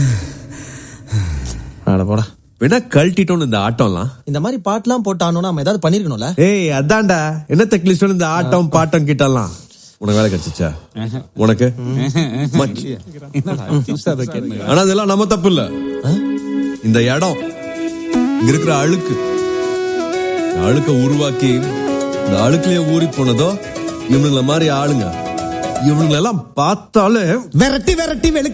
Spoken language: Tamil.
அட போடா. வேணா கழட்டிட்டோம் இந்த ஆட்டம்லாம். இந்த மாதிரி பாட்டுலாம் போட்டானோன்னா நம்ம ஏதாவது பண்ணிருக்கணும்ல. ஏய் அதான்டா என்ன தெக்லிஸ்ட் இந்த ஆட்டம் பாட்டம் கிட்டலாம். உனக்கு வேலை கிடைச்சிச்சா? உனக்கு ஆனா அதெல்லாம் நம்ம தப்பு இல்ல. இந்த இடம் இங்க இருக்கிற அழுக்க உருவாக்கி இந்த அழுக்குலயே ஊறி போனதோ இவனுங்கள மாதிரி ஆளுங்க. இவனுங்களெல்லாம் பார்த்தாலே விரட்டி